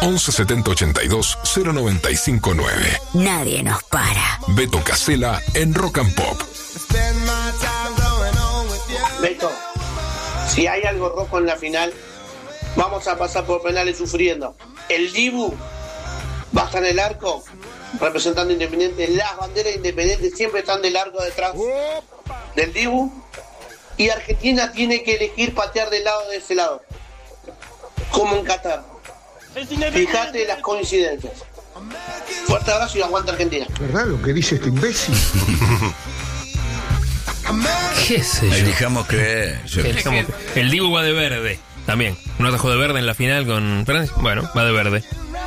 11 70 82 0959. Nadie nos para. Beto Casella en Rock and Pop. Beto, si hay algo rojo en la final, vamos a pasar por penales sufriendo. El Dibu va a estar en el arco representando Independiente. Las banderas independientes siempre están del arco detrás del Dibu. Y Argentina tiene que elegir patear del lado de ese lado, como en Qatar. Fíjate las coincidencias. Fuerte abrazo y aguanta Argentina. ¿Verdad lo que dice este imbécil? ¿Qué sé yo? Elijamos creer. El Dibu va de verde también. Un atajo de verde en la final con Francia. Bueno, va de verde.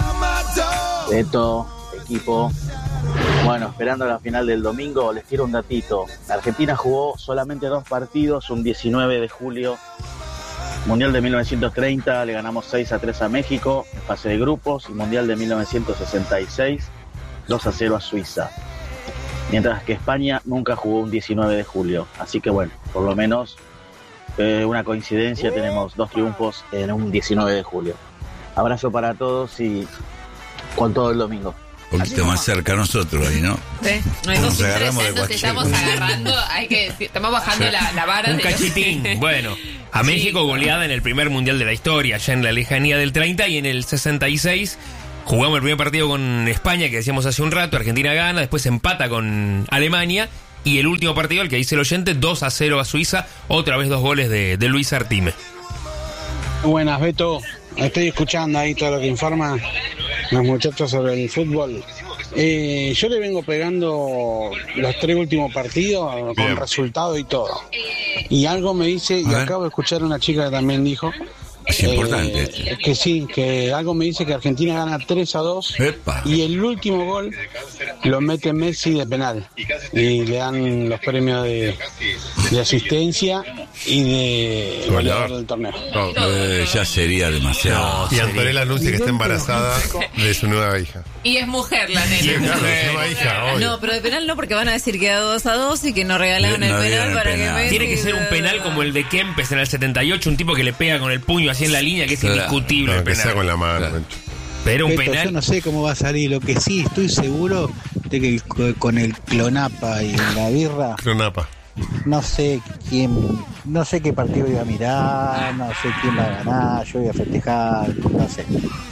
Beto, equipo. Bueno, esperando la final del domingo, les tiro un datito. Argentina jugó solamente 2 partidos, un 19 de julio. Mundial de 1930, le ganamos 6-3 a México en fase de grupos. Y Mundial de 1966, 2-0 a Suiza. Mientras que España nunca jugó un 19 de julio. Así que bueno, por lo menos una coincidencia, tenemos 2 triunfos en un 19 de julio. Abrazo para todos y con todo el domingo. Un poquito más cerca a nosotros ahí, ¿no? Sí, no es Nos agarramos de estamos agarrando, estamos bajando la vara. Un cachitín. Bueno, a México goleada en el primer mundial de la historia, ya en la lejanía del 30, y en el 66 jugamos el primer partido con España, que decíamos hace un rato. Argentina gana, después empata con Alemania, y el último partido, el que dice el oyente, 2-0 a Suiza, otra vez 2 goles de Luis Artime. Buenas, Beto. Estoy escuchando ahí todo lo que informan los muchachos sobre el fútbol. Yo le vengo pegando los 3 últimos partidos con resultado y todo. Y algo me dice, y acabo de escuchar una chica que también dijo, es importante. Que sí, que algo me dice que Argentina gana 3-2. Epa. Y el último gol lo mete Messi de penal. Y le dan los premios de asistencia y de goleador del torneo. Ya sería demasiado. Y Antonella anuncia que está embarazada de su nueva hija. Y es mujer la nena. Sí, claro, es nueva hija, obvio. No, pero de penal no, porque van a decir que da 2-2 y que no regalaron el penal para que Messi. Tiene que ser un penal como el de Kempes en el 78, un tipo que le pega con el puño así en la línea, que es indiscutible. No, el que penal. sea con la mano. Claro. Pero un penal. Yo no sé cómo va a salir. Lo que sí estoy seguro de que con el clonapa y la birra. Clonapa. No sé qué partido voy a mirar, no sé quién va a ganar, yo voy a festejar, no sé.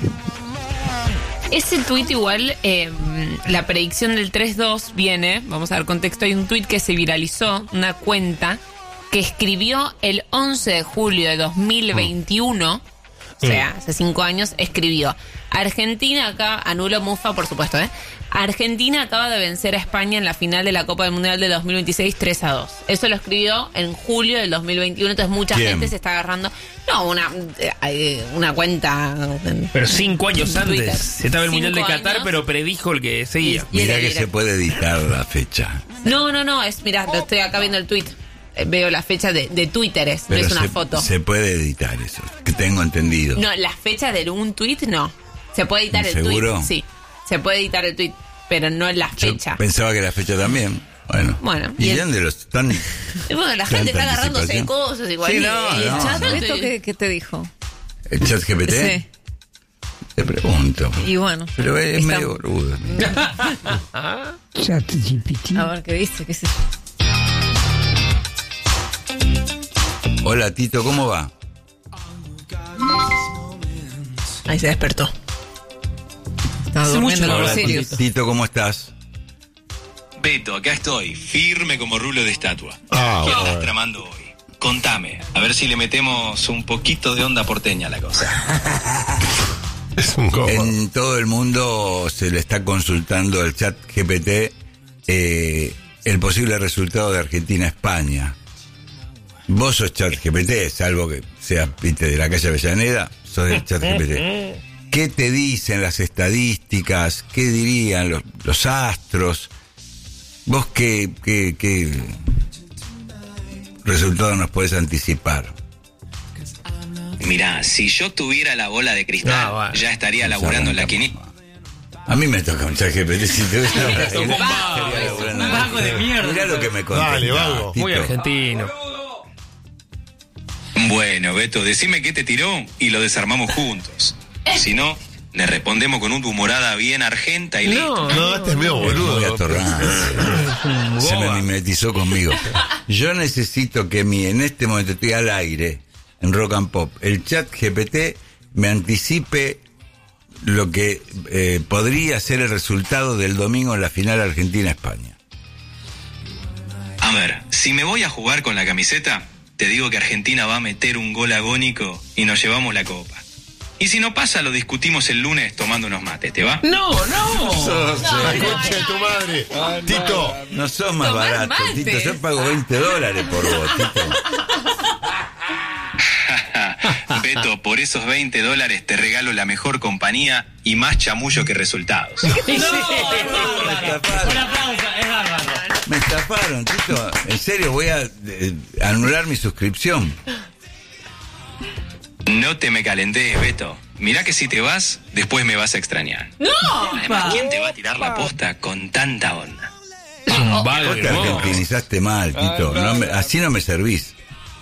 Ese tuit igual, la predicción del 3-2 viene, vamos a dar contexto, hay un tuit que se viralizó, una cuenta que escribió el 11 de julio de 2021, o sea, hace 5 años, escribió: Argentina acá, anulo Mufa, por supuesto, Argentina acaba de vencer a España en la final de la Copa del Mundial de 2026 3-2. Eso lo escribió en julio del 2021, entonces mucha gente se está agarrando. No, una cuenta. Pero 5 años antes. Twitter. Estaba el Mundial de Qatar, años. pero predijo el que seguía. Mirá que se puede editar la fecha. No, mirá, lo estoy acá viendo el tuit. Veo la fecha de Twitter, no Pero es una foto. Se puede editar eso, que tengo entendido. No, la fecha de un tuit no. Se puede editar el ¿Seguro? tuit. Sí, se puede editar el tuit, pero no la fecha. Yo pensaba que la fecha también. Bueno. ¿Y dónde los están? Bueno, la gente está agarrándose cosas igual. Sí, ¿El no. chat qué te dijo? ¿El chat GPT? Sí. Te pregunto. Y bueno. Pero es medio boludo. Chat GPT. A ver qué dice, qué sé. Hola, Tito, ¿cómo va? Ahí se despertó. Estaba durmiendo en los Sirius. Tito, ¿cómo estás? Beto, acá estoy, firme como rulo de estatua. ¿Qué estás tramando hoy? Contame, a ver si le metemos un poquito de onda porteña a la cosa. En todo el mundo se le está consultando al chat GPT el posible resultado de Argentina-España. Vos sos chat GPT, salvo que seas de la calle Avellaneda, sos del chat GPT. ¿Qué te dicen las estadísticas? ¿Qué dirían los astros? ¿Vos qué resultado nos podés anticipar? Mirá, si yo tuviera la bola de cristal, ya estaría laburando en la quiniela. A mí me toca un chat GPT. Si te un vago de mierda. Mirá lo que me contó. Dale, vago. Muy argentino. Bueno, Beto, decime qué te tiró y lo desarmamos juntos. Si no, Le respondemos con una humorada bien argenta y listo. No, este es medio boludo. Voy a torrar. Se me mimetizó conmigo. Yo necesito que en este momento estoy al aire, en Rock and Pop, el chat GPT me anticipe lo que podría ser el resultado del domingo en la final Argentina-España. A ver, si me voy a jugar con la camiseta, te digo que Argentina va a meter un gol agónico y nos llevamos la copa. Y si no pasa, lo discutimos el lunes tomando unos mates, ¿te va? No. La concha de tu madre. Tito. No sos más Tomás barato, mate. Tito. Yo pago $20 por vos, Tito. Beto, por esos $20 te regalo la mejor compañía y más chamullo que resultados. Me estafaron, Tito. En serio, voy a anular mi suscripción. No te me calentés, Beto. Mirá que si te vas, después me vas a extrañar. ¡No! Además, ¿quién te va a tirar la posta con tanta onda? Vos te argentinizaste mal, Tito. Así no me servís.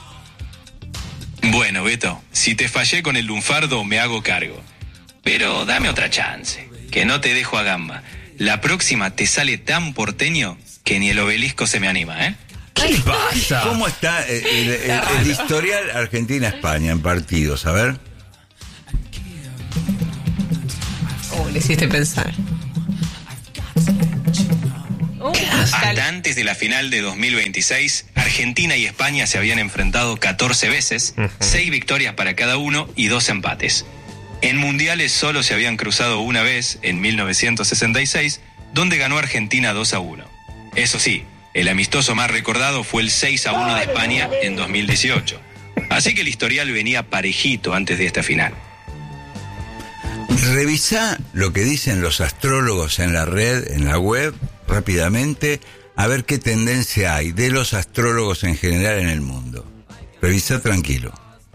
Bueno, Beto, si te fallé con el lunfardo, me hago cargo. Pero dame otra chance, que no te dejo a gamba. La próxima te sale tan porteño que ni el Obelisco se me anima, ¿eh? ¿Qué pasa? ¿Cómo está el historial Argentina-España en partidos? A ver. Le hiciste pensar. Hasta antes de la final de 2026, Argentina y España se habían enfrentado 14 veces, 6 victorias para cada uno y 2 empates. En mundiales solo se habían cruzado una vez, en 1966, donde ganó Argentina 2-1. Eso sí, el amistoso más recordado fue el 6-1 de España en 2018. Así que el historial venía parejito antes de esta final. Revisá lo que dicen los astrólogos en la red, en la web, rápidamente, a ver qué tendencia hay de los astrólogos en general en el mundo. Revisá tranquilo.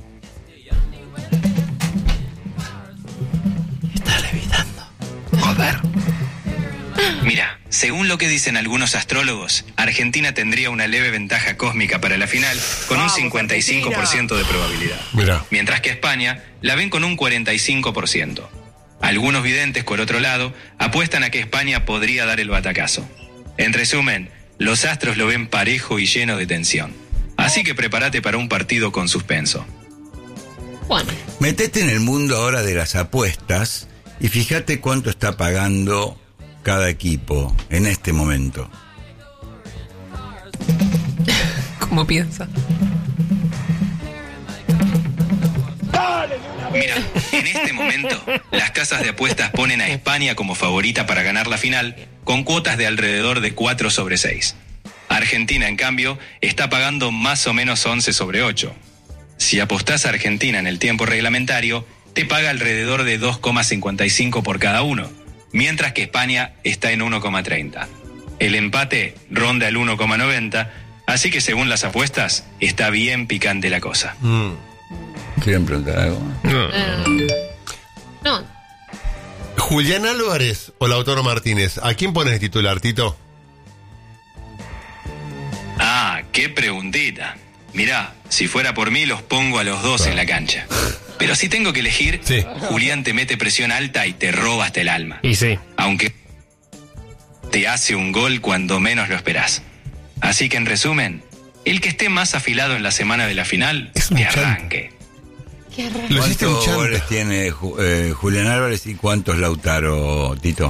Está levitando. Joder. Mira, según lo que dicen algunos astrólogos, Argentina tendría una leve ventaja cósmica para la final con un 55% de probabilidad. Mirá. Mientras que España la ven con un 45%. Algunos videntes, por otro lado, apuestan a que España podría dar el batacazo. En resumen, los astros lo ven parejo y lleno de tensión. Así que prepárate para un partido con suspenso. Bueno. Metete en el mundo ahora de las apuestas y fíjate cuánto está pagando cada equipo en este momento. ¿Cómo piensa? Mira, en este momento, las casas de apuestas ponen a España como favorita para ganar la final, con cuotas de alrededor de 4/6. Argentina, en cambio, está pagando más o menos 11/8. Si apostás a Argentina en el tiempo reglamentario, te paga alrededor de 2,55 por cada uno, mientras que España está en 1,30. El empate ronda el 1,90, así que según las apuestas, está bien picante la cosa. ¿Quieren preguntar algo? No. Julián Álvarez o Lautaro Martínez, ¿a quién pones de titular, Tito? Ah, qué preguntita. Mirá, si fuera por mí los pongo a los dos en la cancha. Pero si tengo que elegir, sí. Julián te mete presión alta y te roba hasta el alma. Y sí. Aunque te hace un gol cuando menos lo esperás. Así que en resumen, el que esté más afilado en la semana de la final, que arranque. ¿Cuántos goles tiene Julián Álvarez y cuántos Lautaro, Tito?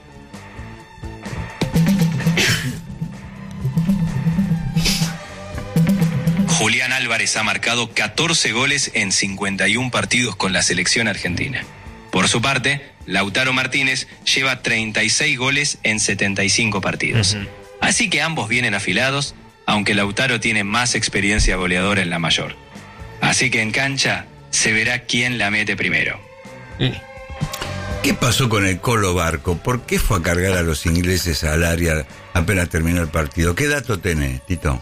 Julián Álvarez ha marcado 14 goles en 51 partidos con la selección argentina. Por su parte, Lautaro Martínez lleva 36 goles en 75 partidos. Así que ambos vienen afilados, aunque Lautaro tiene más experiencia goleadora en la mayor. Así que en cancha se verá quién la mete primero. ¿Qué pasó con el Colo Barco? ¿Por qué fue a cargar a los ingleses al área apenas terminó el partido? ¿Qué dato tenés, Tito?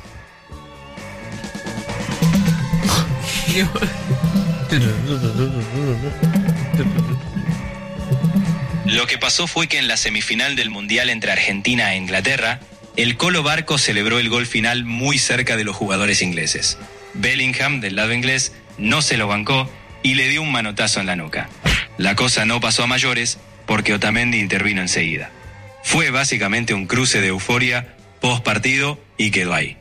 Lo que pasó fue que en la semifinal del Mundial entre Argentina e Inglaterra, el Colo Barco celebró el gol final muy cerca de los jugadores ingleses. Bellingham, del lado inglés, no se lo bancó y le dio un manotazo en la nuca. la cosa no pasó a mayores porque Otamendi intervino enseguida. Fue básicamente un cruce de euforia post partido y quedó ahí.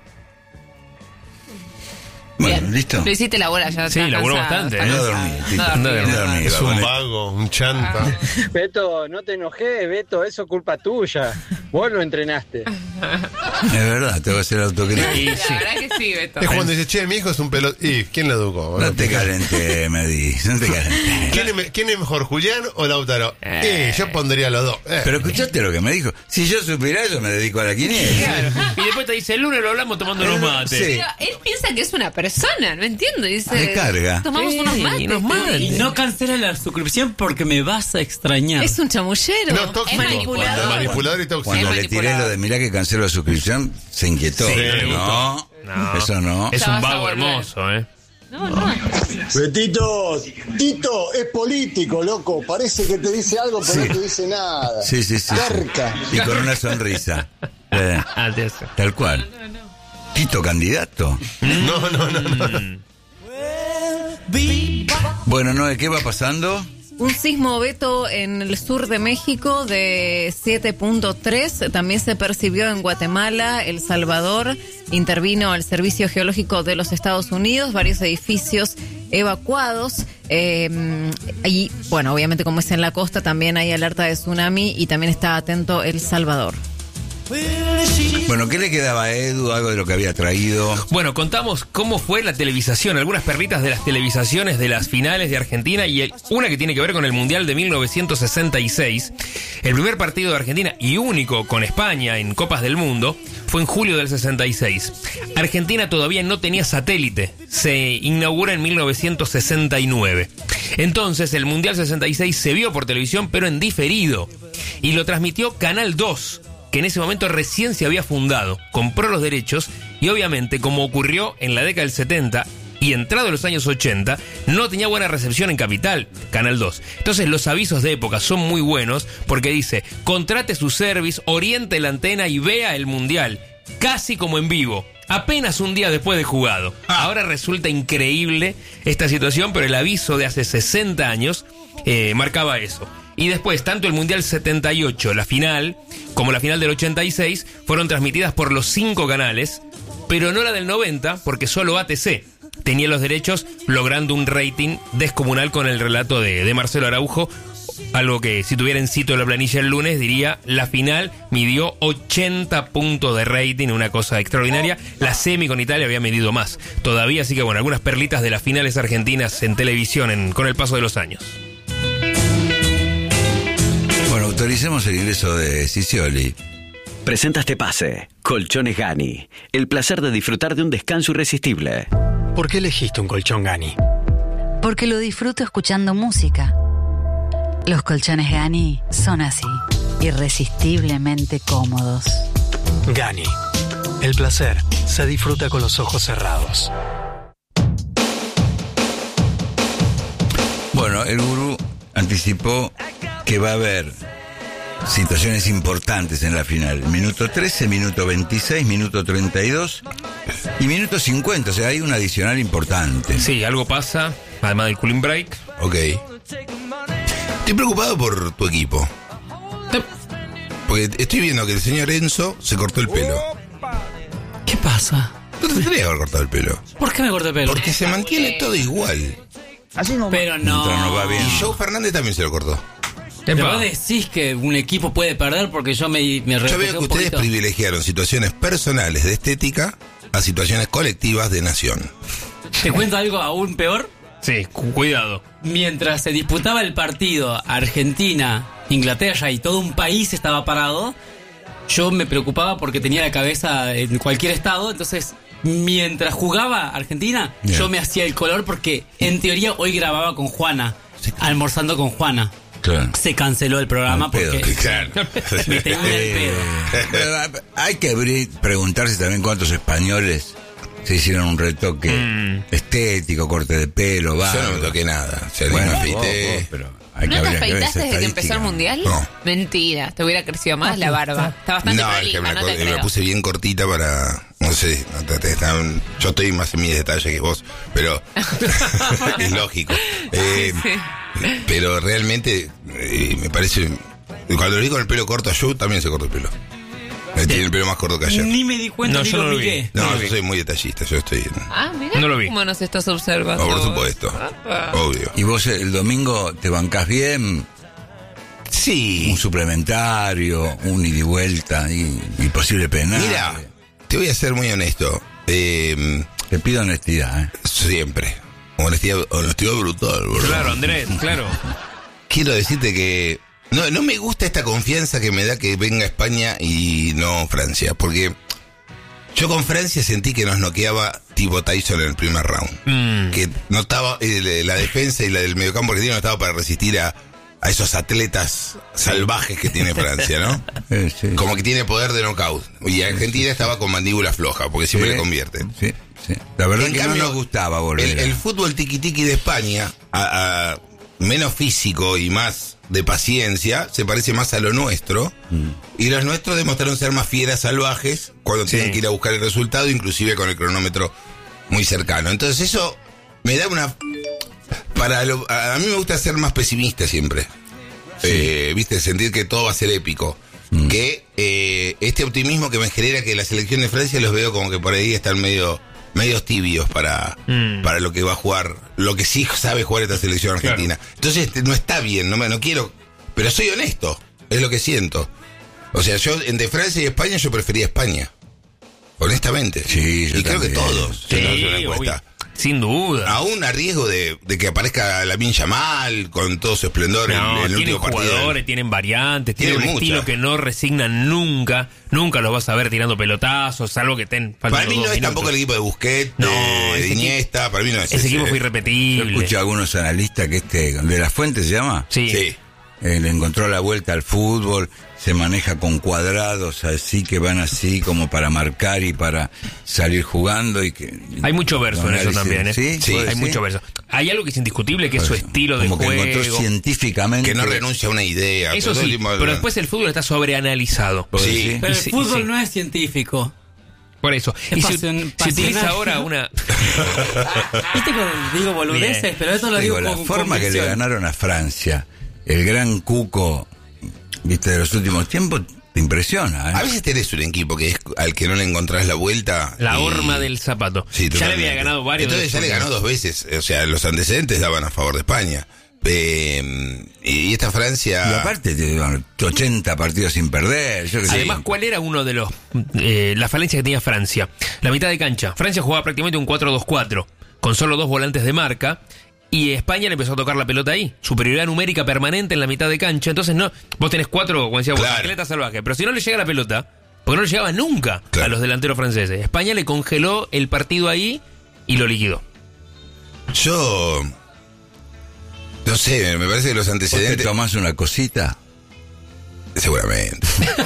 Bueno, Bien. ¿listo? Lo hiciste la bola ya. Sí, laburó bastante. Es un vago, un chanta. Beto, no te enojes, Beto, eso es culpa tuya. Vos lo entrenaste. Es verdad, te voy a hacer autocrítica. La verdad que sí, Beto. Es cuando dice, che, mi hijo es un pelot... ¿Y quién lo educó? No te calentes, me dices, no te calentes. ¿Quién es mejor, Julián o Lautaro? Yo pondría a los dos. Pero escuchaste lo que me dijo. Si yo supiera eso, me dedico a la quiniela. Claro. Y después te dice, el lunes lo hablamos tomando unos mates. Sí. Pero él piensa que es una persona, no entiendo. Dice, Me carga. tomamos unos mates. Y no cancela la suscripción porque me vas a extrañar. Es un chamullero. No, tóxico. Es manipulador. Manipulador y tóxico. Cuando Es le tiré manipulador. lo de mirá que cancelo la suscripción, se inquietó. Sí, No, eso no. Es Ya un vas a vago volver. hermoso, ¿eh? No. Betito, Tito es político, loco. Parece que te dice algo, pero Sí. no te dice nada. Sí. Cerca. Y con una sonrisa. Antes. Tal cual. Tito candidato. No. Bueno, Noé, ¿qué va pasando? Un sismo, Beto, en el sur de México de 7.3. También se percibió en Guatemala, El Salvador. Intervino el Servicio Geológico de los Estados Unidos. Varios edificios evacuados. Y, bueno, obviamente como es en la costa, también hay alerta de tsunami y también está atento El Salvador. Bueno, ¿qué le quedaba a Edu? Algo de lo que había traído. Bueno, contamos cómo fue la televisación, algunas perlitas de las televisaciones de las finales de Argentina y una que tiene que ver con el Mundial de 1966. El primer partido de Argentina y único con España en Copas del Mundo fue en julio del 66. Argentina todavía no tenía satélite, se inaugura en 1969. Entonces el Mundial 66 se vio por televisión pero en diferido y lo transmitió Canal 2. Que en ese momento recién se había fundado, compró los derechos y obviamente, como ocurrió en la década del 70 y entrado en los años 80, no tenía buena recepción en Capital, Canal 2. Entonces los avisos de época son muy buenos porque dice, contrate su service, oriente la antena y vea el Mundial, casi como en vivo. Apenas un día después de jugado. Ahora resulta increíble esta situación, pero el aviso de hace 60 años marcaba eso. Y después, tanto el Mundial 78, la final, como la final del 86, fueron transmitidas por los 5 canales, pero no la del 90, porque solo ATC tenía los derechos, logrando un rating descomunal con el relato de Marcelo Araujo. Algo que, si tuviera en sitio la planilla el lunes, diría, la final midió 80 puntos de rating, una cosa extraordinaria. La semi con Italia había medido más todavía, así que bueno, algunas perlitas de las finales argentinas en televisión con el paso de los años. Bueno, autoricemos el ingreso de Scioli. Presenta este pase. Colchones Gani. El placer de disfrutar de un descanso irresistible. ¿Por qué elegiste un colchón Gani? Porque lo disfruto escuchando música. Los colchones Gani son así, irresistiblemente cómodos. Gani. El placer se disfruta con los ojos cerrados. Bueno, el gurú anticipó que va a haber situaciones importantes en la final. Minuto 13, minuto 26, minuto 32 y minuto 50. O sea, hay un adicional importante. Sí, algo pasa, además del cooling break. Ok. Estoy preocupado por tu equipo. Porque estoy viendo que el señor Enzo se cortó el pelo. ¿Qué pasa? No te tendría que haber cortado el pelo. ¿Por qué me corté el pelo? Porque se mantiene todo igual. Así no. Pero no. Mientras no va bien. Y Joe Fernández también se lo cortó. Pero vos decís que un equipo puede perder porque yo me Yo veo reflejé que un ustedes poquito. privilegiaron situaciones personales de estética a situaciones colectivas de nación. ¿Te cuento algo aún peor? Sí, cuidado. Mientras se disputaba el partido Argentina, Inglaterra y todo un país estaba parado, yo me preocupaba porque tenía la cabeza en cualquier estado, entonces mientras jugaba Argentina, Bien. yo me hacía el color porque en teoría hoy grababa con Juana, almorzando con Juana. Claro. Se canceló el programa Al pedo, porque claro. me tenía el pedo. Pero hay que preguntarse también cuántos españoles se hicieron un retoque estético, corte de pelo, barba. Yo no me toqué nada. O sea, ni Bueno, me afeité. vos, pero hay ¿No que te habría que ver esa afeitaste desde que empezó el estadística. mundial? No. Mentira, te hubiera crecido más la barba. Está bastante No, es prolija, que no te me creo. la puse bien cortita para... No sé, yo estoy más en mi detalle que vos, pero es lógico. Pero realmente me parece... Cuando lo vi con el pelo corto a Joe, también se cortó el pelo. Tiene el pelo más corto que ayer. Ni me di cuenta, yo no lo vi. No, yo soy muy detallista, yo estoy... Mira No lo vi. cómo nos estás observando. Por supuesto, obvio. ¿Y vos el domingo te bancás bien? Sí. Un suplementario, un ida y vuelta y posible penal. Mira, te voy a ser muy honesto. Te pido honestidad, Siempre. Honestidad brutal, bro. Claro, Andrés, claro. Quiero decirte que no me gusta esta confianza que me da que venga España y no Francia, porque yo con Francia sentí que nos noqueaba tipo Tyson en el primer round. Que no estaba, la defensa y la del mediocampo argentino no estaba para resistir a esos atletas salvajes que tiene Francia, ¿no? Sí. Como que tiene poder de knockout. Y Argentina estaba con mandíbula floja, porque siempre le convierten. Sí. La verdad En que cambio, no nos gustaba volver. El fútbol tiqui-tiqui de España, a menos físico y más de paciencia, se parece más a lo nuestro. Y los nuestros demostraron ser más fieras salvajes cuando tienen que ir a buscar el resultado, inclusive con el cronómetro muy cercano. Entonces eso me da una... a mí me gusta ser más pesimista siempre. Viste, sentir que todo va a ser épico. Que este optimismo que me genera que la selección de Francia los veo como que por ahí están medios tibios para lo que va a jugar, lo que sí sabe jugar esta selección argentina. Claro. Entonces no está bien, no quiero, pero soy honesto, es lo que siento. O sea, yo entre Francia y España yo prefería España. Honestamente. Sí, y creo que todos. Sin duda. Aún a riesgo de que aparezca Lamine Yamal con todo su esplendor en el último partido. Tienen jugadores, tienen variantes, tienen un estilo que no resignan nunca. Nunca los vas a ver tirando pelotazos, salvo que estén faltando. Para mí no es tampoco el equipo de Busquets, de Iniesta, para mí no es ese equipo fue irrepetible. Yo escuché a algunos analistas que ¿de la Fuente se llama? Sí. Le encontró la vuelta al fútbol, se maneja con cuadrados así que van así como para marcar y para salir jugando y que hay mucho verso en eso también, ¿eh? Sí, hay mucho verso. Hay algo que es indiscutible, que es su estilo de juego. Como que encontró científicamente que no renuncia a una idea. Eso sí, pero después el fútbol está sobreanalizado. Sí. Pero el fútbol no es científico. Por eso. Y se utiliza ahora una... Viste que digo boludeces, bien. Pero esto lo digo la forma que le ganaron a Francia, el gran cuco, viste, de los últimos tiempos, te impresiona, ¿eh? A veces tenés un equipo que es al que no le encontrás la vuelta. La horma del zapato. Sí, ya le había ganado varios. Entonces ya le ganó 2 veces. O sea, los antecedentes daban a favor de España. Y esta Francia... Y aparte, 80 partidos sin perder. Además, ¿cuál era uno de los la falencia que tenía Francia? La mitad de cancha. Francia jugaba prácticamente un 4-2-4, con solo 2 volantes de marca. Y España le empezó a tocar la pelota ahí. Superioridad numérica permanente en la mitad de cancha. Entonces no, vos tenés 4, como decía vos, atletas salvajes. Pero si no le llega la pelota, porque no le llegaba nunca a los delanteros franceses. España le congeló el partido ahí y lo liquidó. Yo no sé, me parece que los antecedentes... ¿Te tomás una cosita? Seguramente.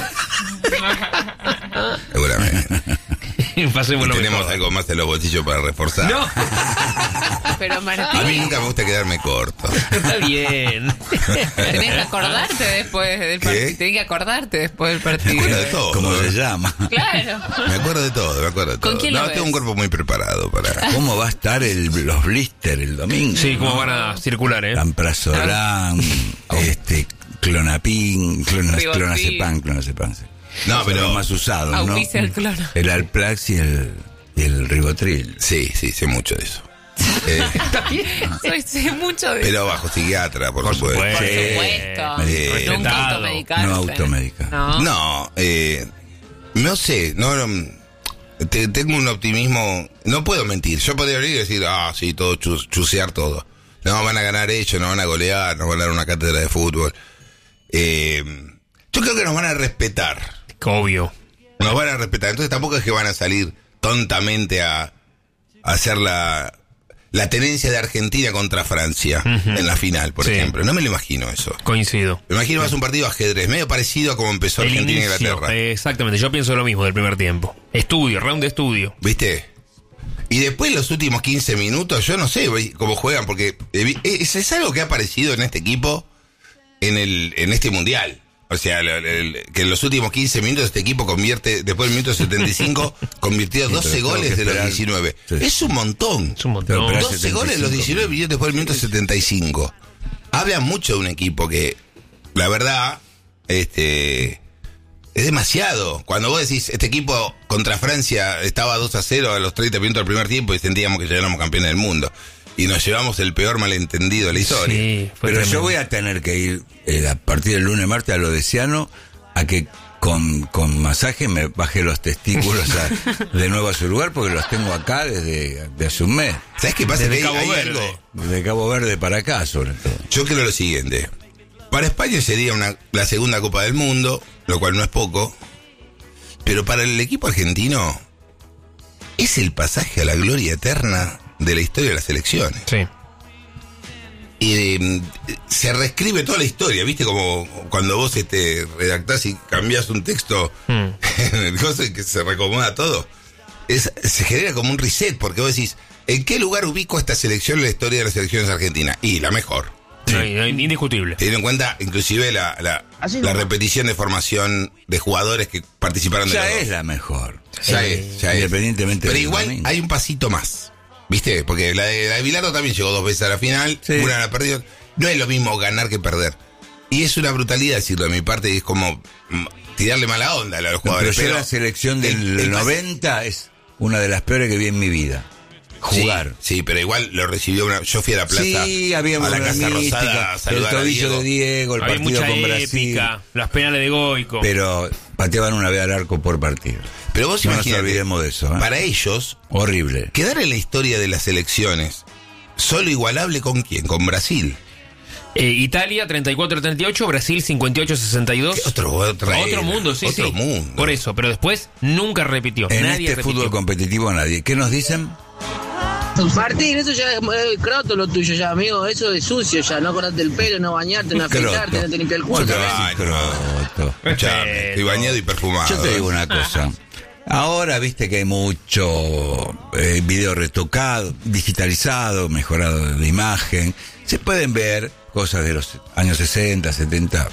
Seguramente. Tenemos algo más en los bolsillos para reforzar. No. Pero Martín, a mí nunca me gusta quedarme corto. Está bien. Tenés que acordarte después del partido. Tenés que acordarte después del partido. Me acuerdo de todo. ¿Cómo se llama? Claro. Me acuerdo de todo, ¿Con quién lo ves? Tengo un cuerpo muy preparado para... ¿Cómo va a estar los blister el domingo? Sí, cómo van a circular, Lamprazolán, Clonapin, Clonazepam. No, pero más usado, ¿no? El clona. El Alplax y el Ribotril. Sí, sé mucho de eso. Está bien, sé mucho de eso. Pero bajo psiquiatra, por supuesto. Por supuesto. Nunca automedicarse. No automedicar. No, sé, tengo un optimismo, no puedo mentir. Yo podría venir y decir, sí, todo chusear todo. No, van a ganar ellos, no van a golear, nos van a dar una cátedra de fútbol. Yo creo que nos van a respetar. Obvio. Nos van a respetar. Entonces tampoco es que van a salir tontamente a hacer la tenencia de Argentina contra Francia en la final, por ejemplo. No me lo imagino eso. Coincido. Me imagino más un partido de ajedrez, medio parecido a como empezó Argentina e Inglaterra. Exactamente, yo pienso lo mismo del primer tiempo. Round de estudio. ¿Viste? Y después los últimos 15 minutos, yo no sé cómo juegan, porque es algo que ha aparecido en este equipo en este mundial. O sea, que en los últimos 15 minutos este equipo convierte, después del minuto 75, convirtió 12 goles de los 19. Sí. Es un montón. 12 goles de los 19 minutos después del minuto 75. habla mucho de un equipo que, la verdad, es demasiado. Cuando vos decís, este equipo contra Francia estaba 2-0 a los 30 minutos del primer tiempo y sentíamos que ya éramos campeones del mundo. Y nos llevamos el peor malentendido de la historia. Sí, pero tremendo. Yo voy a tener que ir a partir del lunes, martes, a lo de Ciano, a que con masaje me baje los testículos de nuevo a su lugar, porque los tengo acá desde hace un mes. ¿Sabes qué pasa? Desde que Cabo hay Verde. algo. Desde Cabo Verde para acá, sobre todo. Yo creo lo siguiente. Para España sería la segunda Copa del Mundo, lo cual no es poco. Pero para el equipo argentino es el pasaje a la gloria eterna de la historia de las elecciones. Sí. Y se reescribe toda la historia, ¿viste? Como cuando vos redactás y cambiás un texto en el coso y que se reacomoda todo. Se genera como un reset, porque vos decís, ¿en qué lugar ubico esta selección en la historia de las selecciones argentinas? Y la mejor. Sí. Indiscutible. Teniendo en cuenta, inclusive, la repetición de formación de jugadores que participaron de Ya los dos. es la mejor. Ya es. Independientemente Pero del igual domingo. hay un pasito más. ¿Viste? Porque la de Bilardo también llegó 2 veces a la final, una la perdió. No es lo mismo ganar que perder. Y es una brutalidad decirlo de mi parte, y es como tirarle mala onda a los jugadores. Pero la selección del 90 es una de las peores que vi en mi vida. Jugar. Sí, pero igual lo recibió yo fui a la plaza. Sí, había a la una Casa mística, Rosada a el saludar a tobillo Diego. de Diego, el Había partido mucha con Brasil. épica, las penales de Goico. Pero pateaban una vez al arco por partido. Pero vos no nos imaginate, olvidemos de eso. Para ellos, horrible. Quedar en la historia de las elecciones solo igualable con quién, con Brasil. Italia 34-38, Brasil 58-62. Otro mundo, sí, otro sí. mundo. Por eso, pero después nunca repitió. En Nadie este repitió. fútbol competitivo nadie. ¿Qué nos dicen? Martín, eso ya es croto lo tuyo ya, amigo. Eso es sucio ya. No cortarte el pelo, no bañarte, no afeitarte, no te limpiar el culo. Estoy bañado y perfumado. Yo te digo una cosa. Ahora viste que hay mucho video retocado, digitalizado, mejorado de imagen. Se pueden ver cosas de los años 60, 70.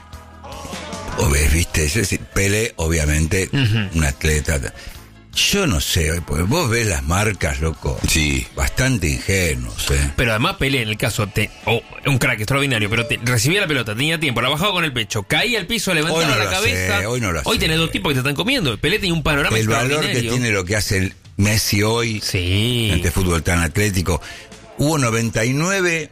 O ves, viste, es decir, Pelé, obviamente, un atleta. Yo no sé, porque vos ves las marcas, loco. Sí. Bastante ingenuos, Pero además Pelé, en el caso, un crack extraordinario, pero recibía la pelota, tenía tiempo, la bajaba con el pecho, caía al piso, levantaba Hoy no la lo cabeza. hace, hoy no lo Hoy hace. tenés dos tipos que te están comiendo. Pelé tenía un panorama El extraordinario. valor que tiene lo que hace el Messi hoy, en este fútbol tan atlético. Hubo 99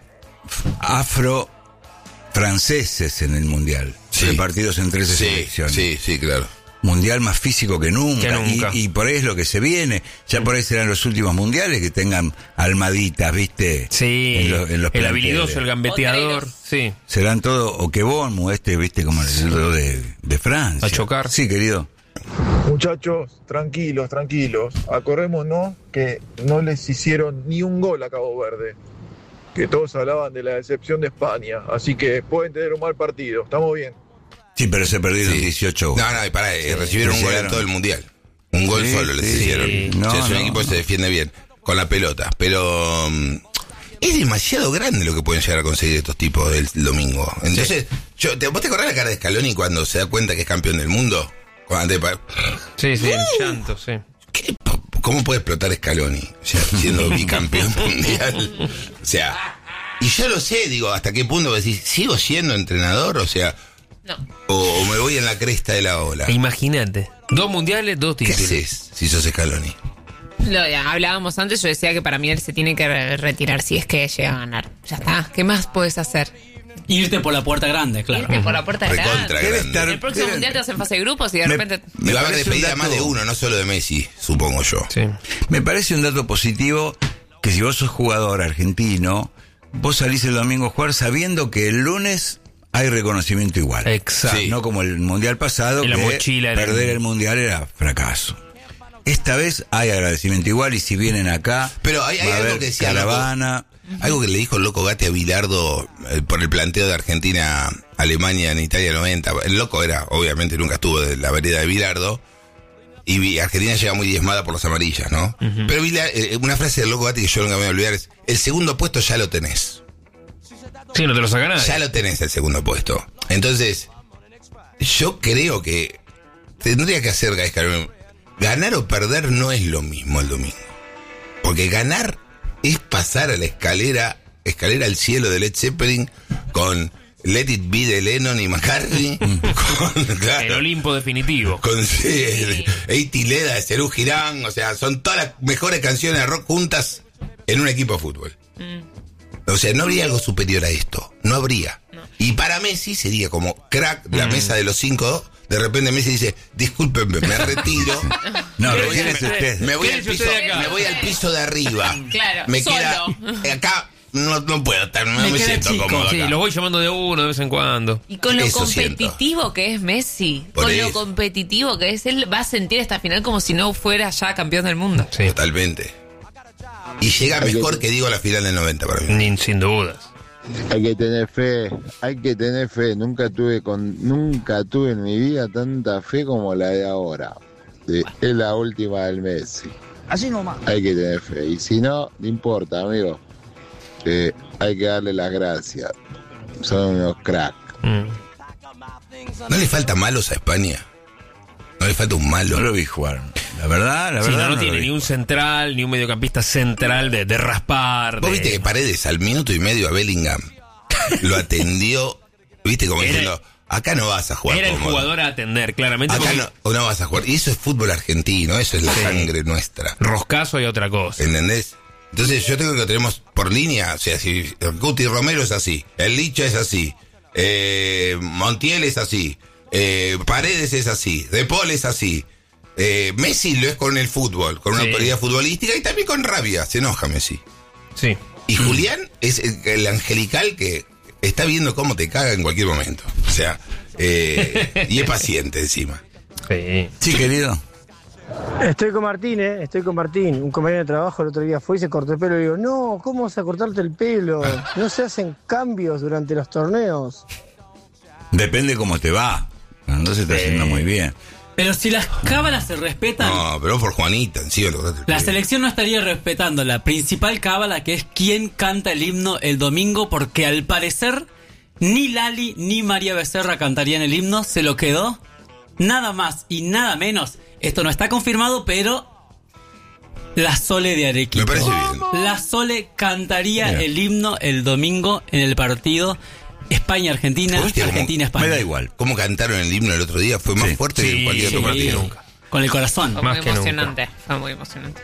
afro-franceses en el Mundial, repartidos en 13 selecciones. Sí, claro. Mundial más físico que nunca. Y por ahí es lo que se viene. Ya por ahí serán los últimos mundiales que tengan almaditas, ¿viste? Sí, en los el planteles. habilidoso, el gambeteador. Sí. Serán todo, o que Bournemouth, ¿viste? Como el de Francia. A chocar. Sí, querido. Muchachos, tranquilos. Acordémonos que no les hicieron ni un gol a Cabo Verde. Que todos hablaban de la decepción de España. Así que pueden tener un mal partido. Estamos bien. Sí, pero se perdieron 18 goles. No, y pará, recibieron un gol en todo el Mundial. Un gol solo les hicieron. Es un equipo que se defiende bien, con la pelota. Pero es demasiado grande lo que pueden llegar a conseguir estos tipos del domingo. Entonces, ¿vos te acordás la cara de Scaloni cuando se da cuenta que es campeón del mundo? Sí, el llanto, sí. ¿Cómo puede explotar Scaloni? O sea, siendo bicampeón mundial. O sea, y yo lo sé, digo, hasta qué punto decís, ¿sigo siendo entrenador? O sea... No. O me voy en la cresta de la ola. Imagínate. 2 mundiales, 2 títulos. ¿Qué haces si sos Scaloni? Hablábamos antes, yo decía que para mí él se tiene que retirar si es que llega a ganar. Ya está. ¿Qué más puedes hacer? Irte por la puerta grande, claro. Irte por la puerta Recontra grande. grande. El próximo mundial te hacen fase de grupos y de repente... Me va a haber despedida más de uno, no solo de Messi, supongo yo. Sí. Me parece un dato positivo que si vos sos jugador argentino, vos salís el domingo a jugar sabiendo que el lunes hay reconocimiento igual. Exacto. No como el mundial pasado, En la que mochila perder el mundial era fracaso. Esta vez hay agradecimiento igual y si vienen acá, pero hay va a algo haber que decía caravana. Algo que le dijo el loco Gatti a Bilardo por el planteo de Argentina, Alemania en Italia 90. El loco obviamente nunca estuvo de la vereda de Bilardo. Y Argentina llega muy diezmada por las amarillas, ¿no? Pero una frase del loco Gatti que yo nunca me voy a olvidar es: el segundo puesto ya lo tenés. Sí, no te lo saca nadie. Ya lo tenés el segundo puesto. Entonces, yo creo que tendría que hacer Scaloni. Ganar o perder no es lo mismo el domingo. Porque ganar es pasar a la escalera Escalera al Cielo de Led Zeppelin con Let It Be de Lennon y McCartney. Claro, el Olimpo definitivo. Con Eiti Leda de Serú Girán. O sea, son todas las mejores canciones de rock juntas en un equipo de fútbol. O sea, no habría algo superior a esto. No habría. No. Y para Messi sería como crack de la mesa de los 5. De repente Messi dice, discúlpenme, me retiro. No, me voy al piso de arriba. Claro, me solo. queda acá. No puedo estar, no me siento chico, cómodo sí, acá. los voy llamando de uno de vez en cuando. Y con lo Eso competitivo siento. que es Messi, Por con eso. lo competitivo que es, él va a sentir esta final como si no fuera ya campeón del mundo. Sí. Totalmente. Y llega mejor que digo a la final del 90 para mí. Sin dudas. Hay que tener fe. Nunca tuve en mi vida tanta fe como la de ahora. Sí, es la última del Messi. Así nomás. Hay que tener fe. Y si no importa, amigo. Hay que darle las gracias. Son unos cracks. ¿No le falta malos a España? ¿No le falta un malo? No lo vi jugar. La verdad, No tiene ni un central, ni un mediocampista central de raspar. ¿Vos viste que Paredes al minuto y medio a Bellingham lo atendió? ¿Viste como diciendo, acá no vas a jugar? Era el cómodo. jugador a atender, claramente. Acá no vas a jugar. Y eso es fútbol argentino, eso es la sangre nuestra. Roscazo y otra cosa. ¿Entendés? Entonces yo creo que lo tenemos por línea. O sea, si Guti Romero es así, el Licha es así, Montiel es así, Paredes es así, De Paul es así. Messi lo es con el fútbol, con una autoridad futbolística y también con rabia. Se enoja Messi. Sí. Y Julián es el angelical que está viendo cómo te caga en cualquier momento. O sea, y es paciente encima. Sí, querido. Estoy con Martín, un compañero de trabajo el otro día fue y se cortó el pelo y digo, no, ¿cómo vas a cortarte el pelo? No se hacen cambios durante los torneos. Depende cómo te va. No se está haciendo muy bien. Pero si las cábalas se respetan, No, pero por Juanita, encima lo la selección no estaría respetando la principal cábala, que es quién canta el himno el domingo, porque al parecer ni Lali ni María Becerra cantarían el himno. Se lo quedó nada más y nada menos. Esto no está confirmado, pero la Sole de Arequipa. Me parece bien. La Sole cantaría el himno el domingo en el partido España-Argentina, Argentina-España. Me da igual. Cómo cantaron el himno el otro día fue más fuerte que en cualquier otro partido. Nunca. Con el corazón. Fue muy emocionante. Fue muy emocionante.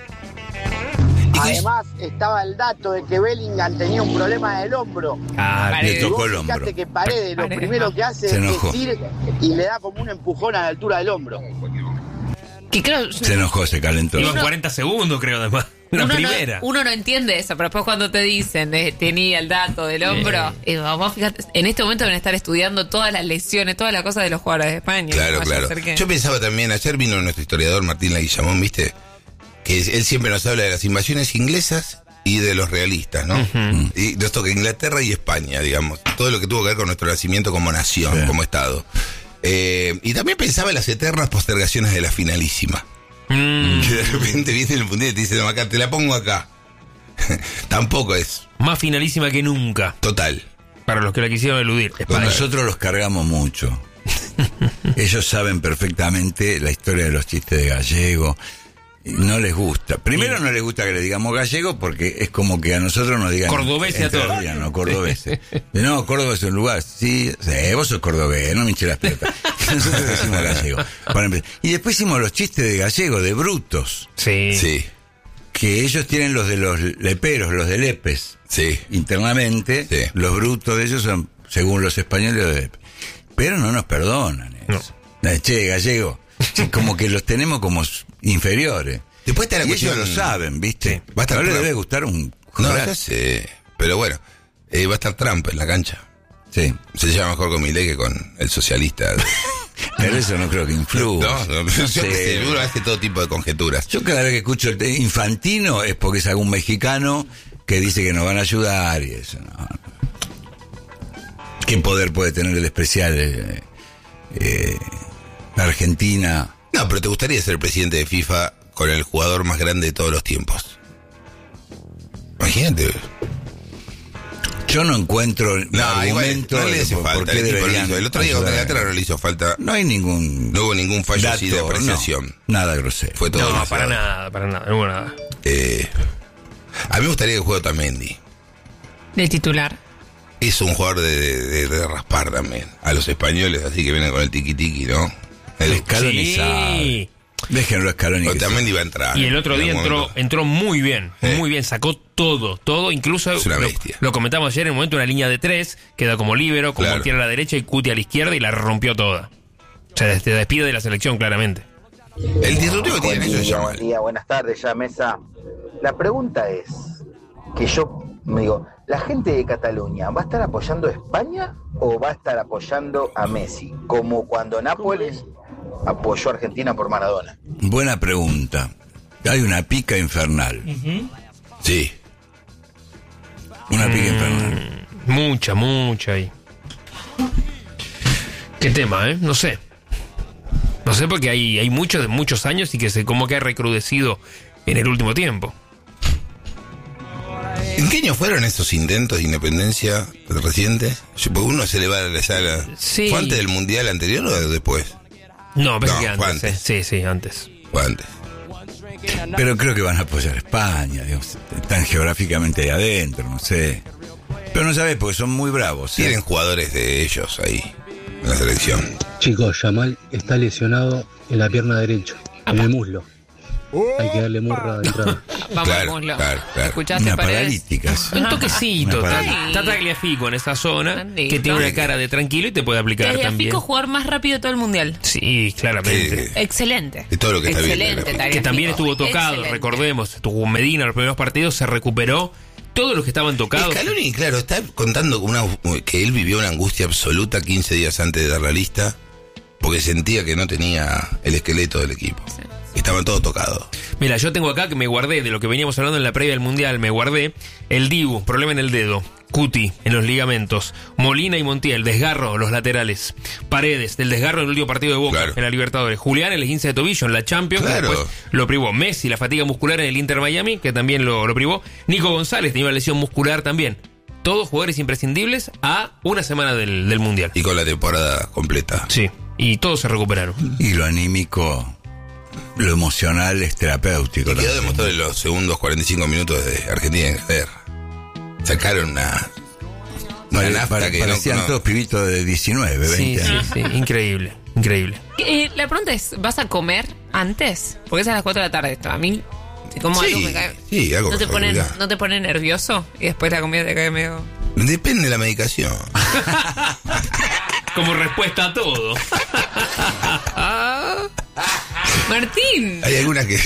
Además, estaba el dato de que Bellingham tenía un problema del hombro. Le tocó el hombro. Fíjate que Paredes lo primero que hace Se es enojó. decir y le da como un empujón a la altura del hombro. Que creo, Se enojó, se calentó. Iban 40 segundos, creo, además. La primera. Uno no entiende eso, pero después cuando te dicen tenía el dato del hombro, vos fíjate, en este momento van a estar estudiando todas las lesiones, todas las cosas de los jugadores de España. Claro, Vaya claro. a ser que- Yo pensaba también, ayer vino nuestro historiador Martín Leguizamón, ¿viste? Que él siempre nos habla de las invasiones inglesas y de los realistas, ¿no? Y nos toca Inglaterra y España, digamos. Todo lo que tuvo que ver con nuestro nacimiento como nación, como Estado. Y también pensaba en las eternas postergaciones de la finalísima. Que de repente viene el mundial y te dice, no, acá te la pongo acá. Tampoco es. Más finalísima que nunca. Total. Para los que la quisieron eludir. Nosotros los cargamos mucho. Ellos saben perfectamente la historia de los chistes de Gallego. No les gusta. Primero no les gusta que le digamos gallego porque es como que a nosotros nos digan Cordobés a todos. No, cordobés. No, Córdoba es un lugar. Sí, vos sos cordobés, no me hinches las pelotas. Nosotros decimos gallego. Para empezar. Y después hicimos los chistes de gallego, de brutos. Sí. Que ellos tienen los de los leperos, los de lepes. Sí. Internamente, los brutos de ellos son, según los españoles, los de lepes. Pero no nos perdonan eso. Che, gallego. Sí, como que los tenemos como inferiores. Después está la y cuestión, ellos lo saben, ¿viste? Va a estar no le Trump. debe gustar un... No, ya sé. Pero bueno, va a estar Trump en la cancha. Sí. Se lleva mejor con Milei que con el socialista. Pero eso no creo que influya. No, yo sé, uno hace todo tipo de conjeturas. Yo cada vez que escucho el Infantino es porque es algún mexicano que dice que nos van a ayudar y eso. No. ¿Qué poder puede tener el especial Argentina? No, pero ¿te gustaría ser presidente de FIFA con el jugador más grande de todos los tiempos? Imagínate. Yo no encuentro argumento no le hace por falta. qué El, equipo deberían lo hizo. El otro día contra Inglaterra no le hizo falta. No hay ningún... No hubo ningún fallo dato, así de apreciación. No, nada grosero. Fue todo No, demasiado. para nada. No hubo nada. A mí me gustaría que juegue Otamendi. De titular. Es un jugador de raspar también. A los españoles, así que vienen con el tiki-tiki, ¿no? El Scaloni sabe. Déjenlo a Scaloni. Pero también iba a entrar. Y el otro día entró muy bien, sacó todo, incluso es una bestia. Lo comentamos ayer, en el momento una línea de 3, queda como líbero, como Montiel a la derecha y Cuti a la izquierda y la rompió toda. O sea, se despide de la selección claramente. El disruptivo que tienen ellos Buen día, buenas tardes ya, mesa. La pregunta es, que yo me digo, ¿la gente de Cataluña va a estar apoyando a España o va a estar apoyando a Messi? Como cuando Nápoles apoyó a Argentina por Maradona. Buena pregunta. Hay una pica infernal. Sí. Una pica infernal. Mucha ahí. ¿Qué tema, No sé. No sé porque hay muchos años y que como que ha recrudecido en el último tiempo. ¿En qué año fueron esos intentos de independencia recientes? Porque uno se le va a la sala. Sí. ¿Fue antes del mundial anterior o después? No, pensé que fue antes. Sí, antes. Fue antes. Pero creo que van a apoyar a España, digamos, están geográficamente ahí adentro, no sé. Pero no sabes porque son muy bravos. Tienen jugadores de ellos ahí en la selección. Chicos, Yamal está lesionado en la pierna derecha, en el muslo. Hay que darle murra de entrada. Vamos al muslo. Claro. ¿Escuchaste, Una Paredes? paralítica. Un toquecito. Una paralítica. Está Tagliafico en esa zona, Andito. que tiene una cara de tranquilo y te puede aplicar también. Tagliafico jugar más rápido todo el mundial. Sí, claramente. Excelente. De todo lo que está bien. Excelente, Que también estuvo tocado, Excelente. recordemos. Estuvo Medina los primeros partidos, se recuperó. Todos los que estaban tocados. Scaloni, claro, está contando que él vivió una angustia absoluta 15 días antes de dar la lista, porque sentía que no tenía el esqueleto del equipo. Sí. Estaban todos tocados. Mira, yo tengo acá que me guardé, de lo que veníamos hablando en la previa del Mundial, me guardé el Dibu, problema en el dedo, Cuti en los ligamentos, Molina y Montiel, desgarro los laterales, Paredes, del desgarro en el último partido de Boca en la Libertadores, Julián el esguince de tobillo en la Champions, que después lo privó, Messi la fatiga muscular en el Inter Miami, que también lo privó, Nico González tenía una lesión muscular también. Todos jugadores imprescindibles a una semana del Mundial. Y con la temporada completa. Sí, y todos se recuperaron. Y lo anímico, lo emocional es terapéutico. Y quedó demostrado en los segundos 45 minutos de Argentina y Inglaterra. Sacaron una nafta que parecían todos pibitos de 19, 20 años. Sí, increíble. La pregunta es, ¿vas a comer antes? Porque es a las 4 de la tarde esto. A mí, si como algo me cae. Sí, algo ¿No te pone nervioso? Y después la comida te cae medio... Depende de la medicación. Como respuesta a todo. Martín. Hay algunas que...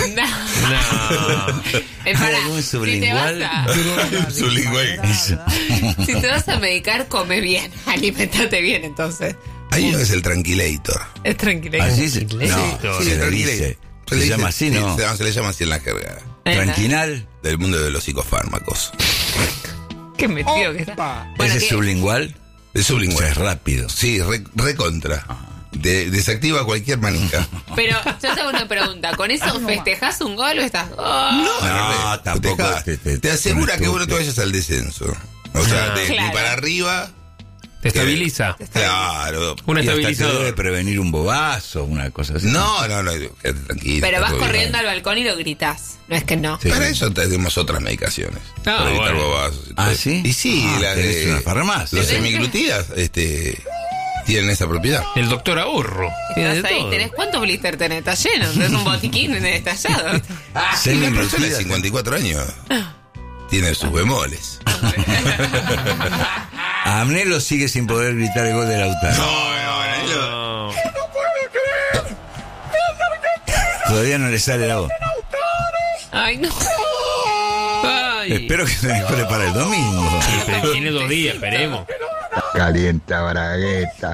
No. ¿Hay algún sublingual? Sublingual. Si te vas a medicar, come bien. Alimentate bien, entonces. Hay uno que es el Tranquilator. Es Tranquilator. ¿Así se? No, se le dice. ¿Se llama así, no? Se le llama así en la jerga. Tranquinal. Del mundo de los psicofármacos. Qué metido que está. Bueno, ¿ese es sublingual? Es sublingual. O sea, es rápido. Sí, recontra. Desactiva cualquier manija. Pero yo te hago una pregunta. ¿Con eso festejás un gol o estás...? No, tampoco. Te asegura que vos no te vayas al descenso. O sea, ni para arriba... Te estabiliza. Claro. Un estabilizador. Debe prevenir un bobazo, una cosa así. No, quédate tranquilo. Pero vas corriendo al balcón y lo gritás. No es que no. Sí. Para eso tenemos otras medicaciones. Para evitar bobazos. ¿Sí? Y sí, tenés una farmacia. Los semiglutidas tienen esa propiedad. El doctor Ahorro. ¿Tenés cuántos blister tenés? Está lleno. Tenés un botiquín estallado. Una persona de 54 años tiene sus bemoles. A Amnelo sigue sin poder gritar el gol de Lautaro. No. Todavía no le sale la voz. Ay, no. Espero que se mejore para el domingo. Tiene 2 días, esperemos. Calienta bragueta.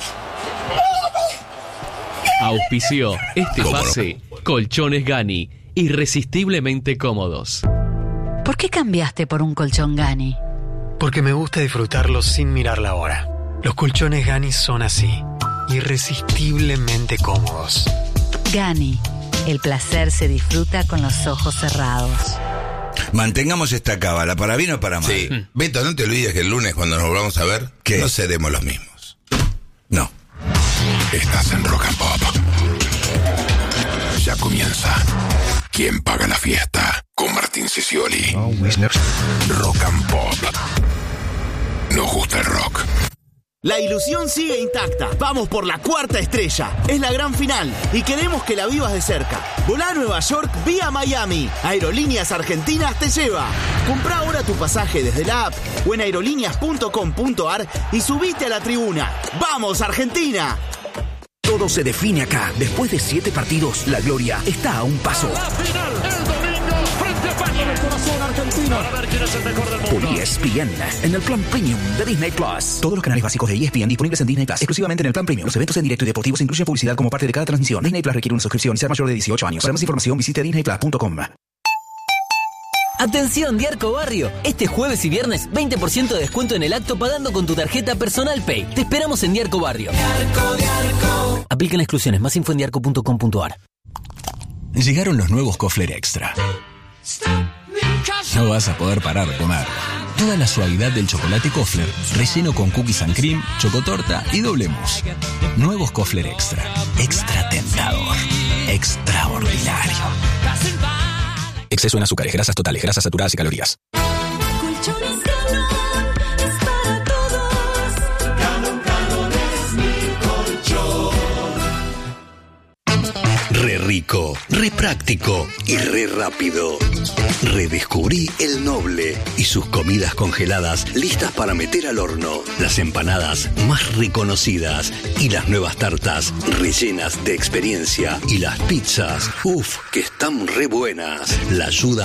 Auspició este pase Colchones Gani, irresistiblemente cómodos. ¿Por qué cambiaste por un colchón Gani? Porque me gusta disfrutarlos sin mirar la hora. Los colchones Gani son así, irresistiblemente cómodos. Gani, el placer se disfruta con los ojos cerrados. Mantengamos esta cábala, para bien o para mal. Sí. Beto, no te olvides que el lunes cuando nos volvamos a ver, no seremos los mismos. No. Estás en Rock and Pop. Ya comienza. ¿Quién paga la fiesta? con Martín Scioli. Rock and Pop. Nos gusta el rock. La ilusión sigue intacta. Vamos por la 4ª estrella. Es la gran final y queremos que la vivas de cerca. Volá a Nueva York vía Miami. Aerolíneas Argentinas te lleva. Comprá ahora tu pasaje desde la app o en aerolíneas.com.ar y subite a la tribuna. ¡Vamos, Argentina! Todo se define acá. Después de 7 partidos, la gloria está a un paso. Por ESPN, en el plan premium de Disney Plus. Todos los canales básicos de ESPN disponibles en Disney Plus, exclusivamente en el plan premium. Los eventos en directo y deportivos incluyen publicidad como parte de cada transmisión. Disney Plus requiere una suscripción y ser mayor de 18 años. Para más información, visite disneyplus.com. Atención, Diarco Barrio. Este jueves y viernes, 20% de descuento en el acto pagando con tu tarjeta Personal Pay. Te esperamos en Diarco Barrio. Diarco. Aplican exclusiones. Más info en diarco.com.ar. Llegaron los nuevos Kofler Extra. No vas a poder parar de comer. Toda la suavidad del chocolate Kofler, relleno con cookies and cream, chocotorta y doble mousse. Nuevos Kofler Extra. Extra tentador. Extraordinario. Exceso en azúcares, grasas totales, grasas saturadas y calorías. Colchones Ganon es para todos. Ganon es mi colchón. Re rico, re práctico y re rápido. Redescubrí El Noble y sus comidas congeladas listas para meter al horno. Las empanadas más reconocidas y las nuevas tartas rellenas de experiencia. Y las pizzas, que están re buenas. La ayuda